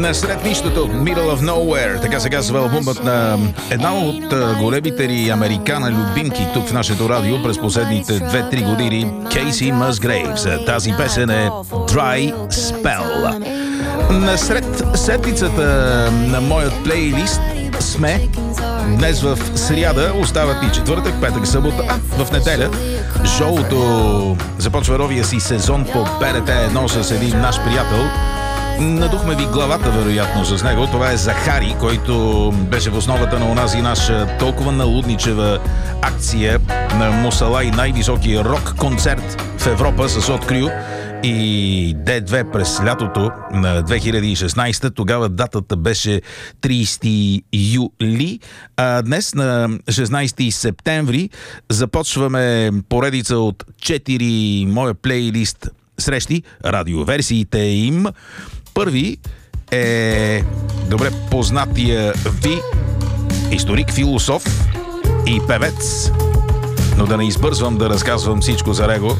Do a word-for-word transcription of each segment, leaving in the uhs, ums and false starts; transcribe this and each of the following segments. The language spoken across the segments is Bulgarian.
Насред нищото, Middle of Nowhere, така се казва албумът на една от големите ни американа любимки тук в нашето радио през последните две-три години, Кейси Мъсгрейвс. Тази песен е Dry Spell. Насред седмицата на моят плейлист сме днес в сряда, остават и четвъртък, петък, събота, а в неделя шоуто започва новия си сезон по Б Р Т едно с един наш приятел. Надухме ви главата, вероятно, с него. Това е Захари, който беше в основата на онази наша толкова налудничева акция на Мусала и най-високия рок концерт в Европа с Открю и Д две през лятото на две хиляди и шестнадесета. Тогава датата беше тридесети юли, а днес на шестнадесети септември започваме поредица от четири моя плейлист срещи, радиоверсиите им. Първи е добре познатия ви историк, философ и певец, но да не избързвам да разказвам всичко за него,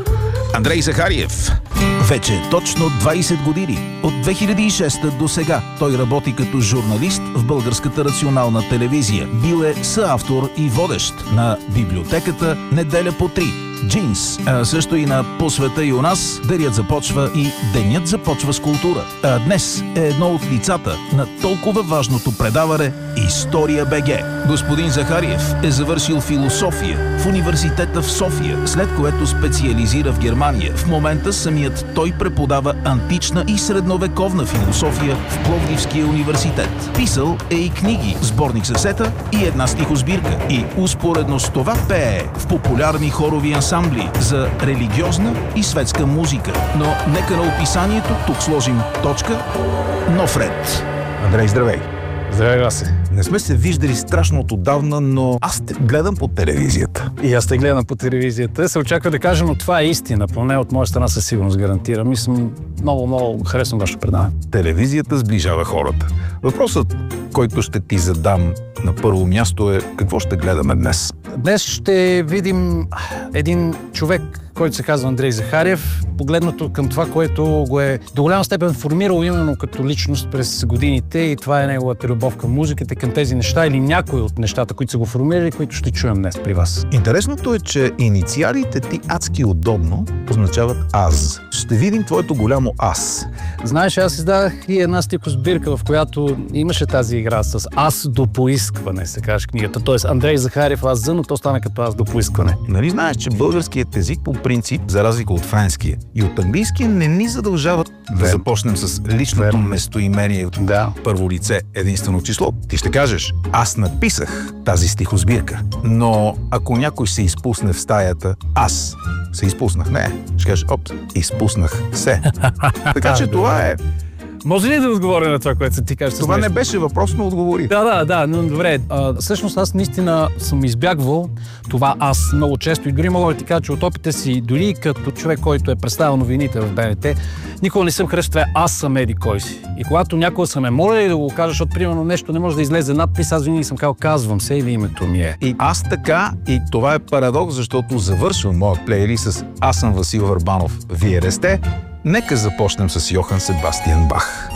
Андрей Захариев. Вече точно двадесет години, от две хиляди и шеста до сега, той работи като журналист в Българската национална телевизия. Бил е съавтор и водещ на библиотеката Неделя по три, Джинс, а също и на По света и у нас, Дарят започва и Денят започва с култура. А днес е едно от лицата на толкова важното предаване История БГ. Господин Захариев е завършил философия в университета в София, след което специализира в Германия. В момента самият той преподава антична и средновековна философия в Пловдивския университет. Писал е и книги, сборник съсета и една стихосбирка. И успоредно с това пее в популярни хорови ансамбли за религиозна и светска музика. Но нека на описанието тук сложим точка, нов ред. Андрей, здравей! Здравей, Васе. Не сме се виждали страшно от отдавна, но аз те гледам по телевизията. И аз те гледам по телевизията. Се очаква да кажа, но това е истина. Поне от моя страна със сигурност гарантирам. И съм много, много харесвам вашето предаване. Телевизията сближава хората. Въпросът, който ще ти задам на първо място е: какво ще гледаме днес? Днес ще видим един човек, който се казва Андрей Захариев, погледнато към това, което го е до голяма степен формирал именно като личност през годините, и това е неговата любов към музиката, към тези неща или някои от нещата, които са го формирали, които ще чуем днес при вас. Интересното е, че инициалите ти адски удобно означават аз. Ще видим твоето голямо аз. Знаеш, аз издадах и една стихосбирка, в която имаше тази игра с аз до поискване, се каже книгата. Тоест Андрей Захариев аз за, но то стана като аз до поискване. Нали знаеш, че българският език по принцип, за разлика от френския и от английския, не ни задължават Вен. да започнем с личното Вен. местоимение от да. първо лице единствено число. Ти ще кажеш: аз написах тази стихосбирка, но ако някой се изпусне в стаята, аз се изпуснах. Не, ще кажеш: оп, изпуснах се. Така че това е... Може ли да отговоря на това, което ти кажеш? Това не беше въпрос, но отговори. Да, да, да, но добре. А, всъщност аз наистина съм избягвал това аз много често и дори мога да ти кажа, че от опита си, дори като човек, който е представил новините в Б Н Т, никога не съм харесал това аз съм еди кой си. И когато някога са ме молили да го кажа, защото примерно нещо не може да излезе надпис, аз винаги съм казал: казвам се или името ми е. И аз така, и това е парадокс, защото завършвам моят плейлист с: аз съм Васил Върбанов, вие не сте. Нека започнем с Йохан Себастиан Бах.